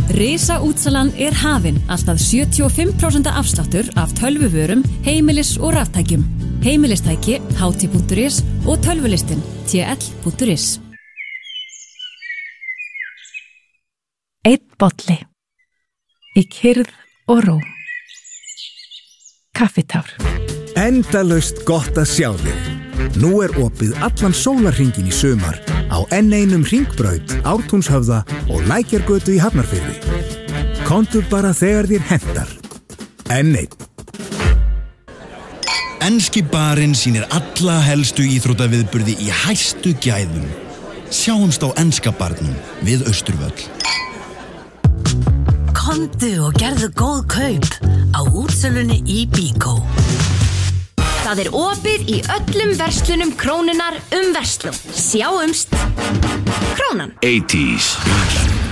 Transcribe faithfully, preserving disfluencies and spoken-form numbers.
Risaútsalan er hafin, alltaf sjötíu og fimm prósent afsláttur af tölvuvörum, heimilis- og raftækjum. Heimilistæki, háti punktur is og tölvulistin, t l punktur is. Einn bolli. Í kyrrð og ró. Kaffitár. Endalaust gott að sjá þig. Nú er opið allan sólarhringinn í sumar á enn einum hringbraut, Ártúnshöfða og Lækjargötu í Hafnarfirði. Komdu bara þegar þér hentar. Enn einn. Enski barinn sýnir alla helstu íþróttaviðburði í hæstu gæðum. Sjáumst á enska barnum við Austurvöll. Komdu og gerðu góð kaup á útsölunni í Bíkó. Það er opið í öllum verslunum Krónunnar um verslun. Sjáumst. Krónan. eighties.